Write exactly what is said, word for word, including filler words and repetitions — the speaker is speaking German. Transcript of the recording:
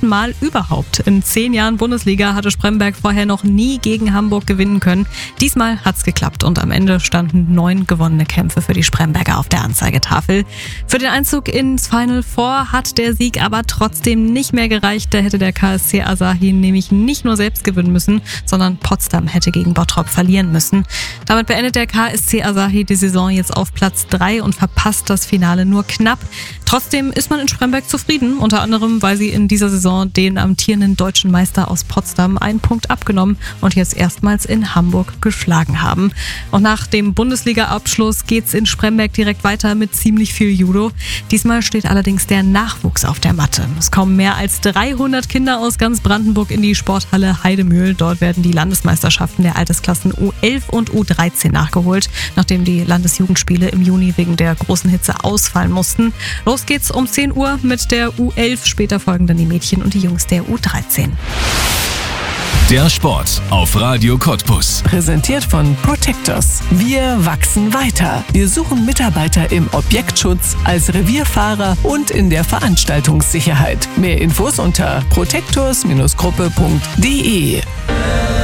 ersten Mal überhaupt. In zehn Jahren Bundesliga hatte Spremberg vorher noch nie gegen Hamburg gewinnen können. Diesmal hat's geklappt und am Ende standen neun gewonnene Kämpfe für die Spremberger auf der Anzeigetafel. Für den Einzug ins Final Four hat der Sieg aber trotzdem nicht mehr gereicht. Da hätte der K S C Asahi nämlich nicht nur selbst gewinnen müssen, sondern Potsdam hätte gegen Bottrop verlieren müssen. Damit beendet der K S C Asahi die Saison jetzt auf Platz drei und verpasst das Finale nur knapp. Trotzdem ist man in Spremberg zufrieden, unter anderem, weil sie in dieser Saison den amtierenden deutschen Meister aus Potsdam einen Punkt abgenommen und jetzt erstmals in Hamburg geschlagen haben. Und nach dem Bundesliga-Abschluss geht's in Spremberg direkt weiter mit ziemlich viel Judo. Diesmal steht allerdings der Nachwuchs auf der Matte. Es kommen mehr als dreihundert Kinder aus ganz Brandenburg in die Sporthalle Heidemühl. Dort werden die Landesmeisterschaften der Altersklassen U elf und U dreizehn nachgeholt, nachdem die Landesjugendspiele im Juni wegen der großen Hitze ausfallen mussten. Los geht's um zehn Uhr mit der U elf, später folgen dann die Mädchen und die Jungs der U dreizehn. Der Sport auf Radio Cottbus. Präsentiert von Protectors. Wir wachsen weiter. Wir suchen Mitarbeiter im Objektschutz, als Revierfahrer und in der Veranstaltungssicherheit. Mehr Infos unter protectors Gruppe punkt de.